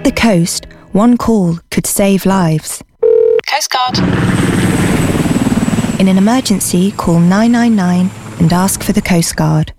the coast, one call could save lives. Coast Guard. In an emergency, call 999 and ask for the Coast Guard.